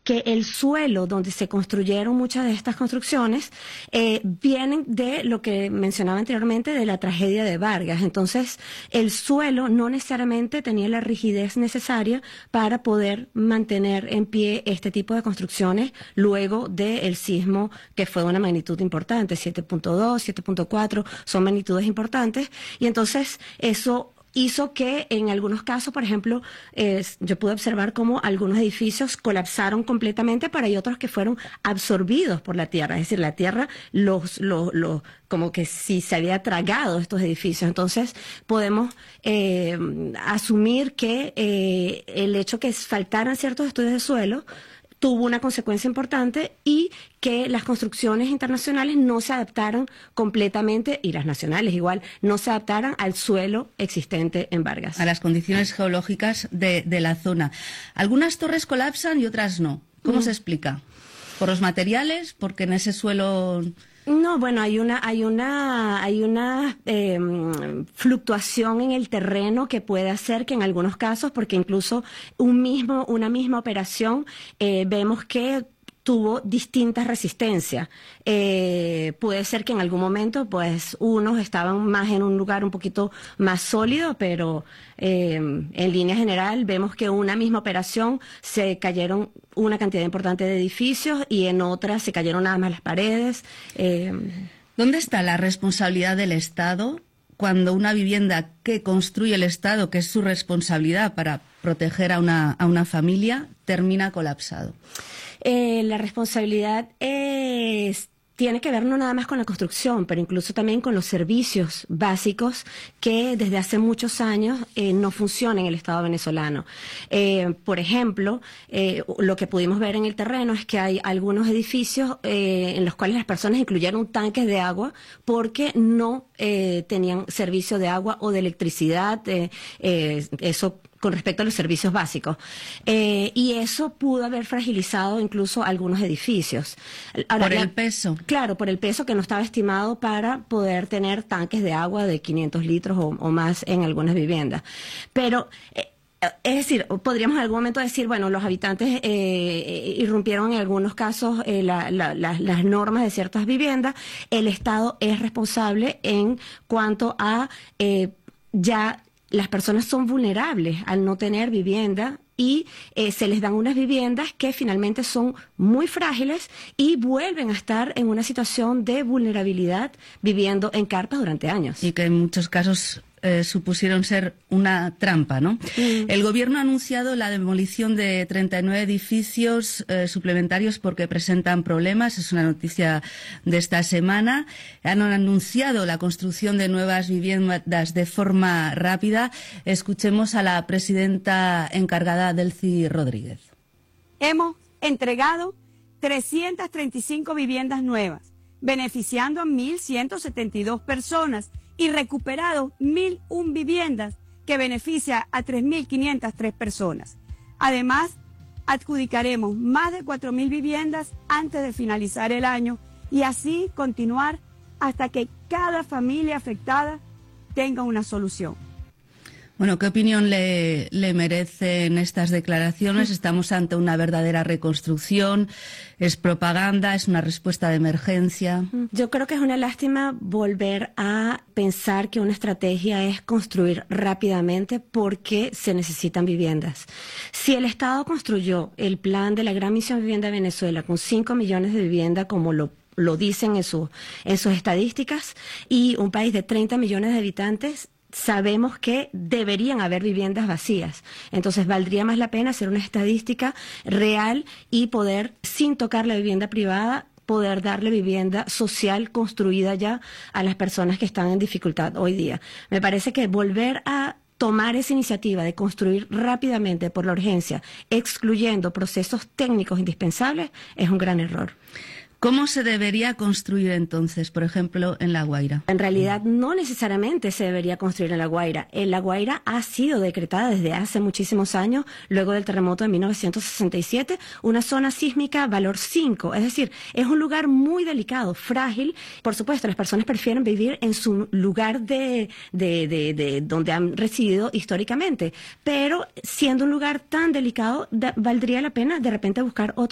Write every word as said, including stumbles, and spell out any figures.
que el suelo donde se construyeron muchas de estas construcciones eh, vienen de lo que mencionaba anteriormente, de la tragedia de Vargas. Entonces, el suelo no necesariamente tenía la rigidez necesaria para poder mantener en pie este tipo de construcciones luego del sismo, que fue de una magnitud importante, siete punto dos, siete punto cuatro, son magnitudes importantes, y entonces eso hizo que en algunos casos, por ejemplo, eh, yo pude observar cómo algunos edificios colapsaron completamente, pero hay otros que fueron absorbidos por la tierra, es decir, la tierra los, los, los como que si se había tragado estos edificios. Entonces, podemos eh, asumir que eh, el hecho que faltaran ciertos estudios de suelo tuvo una consecuencia importante, y que las construcciones internacionales no se adaptaran completamente, y las nacionales igual, no se adaptaran al suelo existente en Vargas. A las condiciones geológicas de, de la zona. Algunas torres colapsan y otras no. ¿Cómo mm. se explica? ¿Por los materiales? ¿Porque en ese suelo...? No, bueno, hay una, hay una, hay una eh, fluctuación en el terreno que puede hacer que en algunos casos, porque incluso un mismo, una misma operación, eh, vemos que tuvo distintas resistencias. Eh, puede ser que en algún momento, pues, unos estaban más en un lugar un poquito más sólido, pero eh, en línea general vemos que una misma operación se cayeron una cantidad importante de edificios, y en otras se cayeron nada más las paredes. Eh, ¿Dónde está la responsabilidad del Estado cuando una vivienda que construye el Estado, que es su responsabilidad para proteger a una, a una familia, termina colapsado? Eh, la responsabilidad es, tiene que ver no nada más con la construcción, pero incluso también con los servicios básicos que desde hace muchos años eh, no funcionan en el Estado venezolano. Eh, por ejemplo, eh, lo que pudimos ver en el terreno es que hay algunos edificios eh, en los cuales las personas incluyeron tanques de agua porque no eh, tenían servicio de agua o de electricidad. Eh, eh, eso con respecto a los servicios básicos. Eh, y eso pudo haber fragilizado incluso algunos edificios. Ahora, ¿por el peso? Claro, por el peso que no estaba estimado para poder tener tanques de agua de quinientos litros o, o más en algunas viviendas. Pero... Eh, Es decir, podríamos en algún momento decir, bueno, los habitantes eh, irrumpieron en algunos casos eh, la, la, la, las normas de ciertas viviendas. El Estado es responsable en cuanto a eh, ya las personas son vulnerables al no tener vivienda, y eh, se les dan unas viviendas que finalmente son muy frágiles y vuelven a estar en una situación de vulnerabilidad viviendo en carpas durante años. Y que en muchos casos eh, supusieron ser una trampa, ¿no? Mm. El Gobierno ha anunciado la demolición de treinta y nueve edificios eh, suplementarios porque presentan problemas. Es una noticia de esta semana. Han anunciado la construcción de nuevas viviendas de forma rápida. Escuchemos a la presidenta encargada, Delcy Rodríguez. Hemos entregado trescientas treinta y cinco viviendas nuevas, beneficiando a mil ciento setenta y dos personas, y recuperado mil una viviendas que beneficia a tres mil quinientas tres personas. Además, adjudicaremos más de cuatro mil viviendas antes de finalizar el año, y así continuar hasta que cada familia afectada tenga una solución. Bueno, ¿qué opinión le, le merecen estas declaraciones? ¿Estamos ante una verdadera reconstrucción? ¿Es propaganda? ¿Es una respuesta de emergencia? Yo creo que es una lástima volver a pensar que una estrategia es construir rápidamente porque se necesitan viviendas. Si el Estado construyó el plan de la Gran Misión Vivienda de Venezuela con cinco millones de viviendas, como lo lo dicen en, su, en sus estadísticas, y un país de treinta millones de habitantes, sabemos que deberían haber viviendas vacías. Entonces, valdría más la pena hacer una estadística real y poder, sin tocar la vivienda privada, poder darle vivienda social construida ya a las personas que están en dificultad hoy día. Me parece que volver a tomar esa iniciativa de construir rápidamente por la urgencia, excluyendo procesos técnicos indispensables, es un gran error. ¿Cómo se debería construir entonces, por ejemplo, en La Guaira? En realidad no necesariamente se debería construir en La Guaira. En La Guaira ha sido decretada desde hace muchísimos años, luego del terremoto de mil novecientos sesenta y siete, una zona sísmica valor cinco. Es decir, es un lugar muy delicado, frágil. Por supuesto, las personas prefieren vivir en su lugar de, de, de, de donde han residido históricamente. Pero siendo un lugar tan delicado, da, valdría la pena de repente buscar otro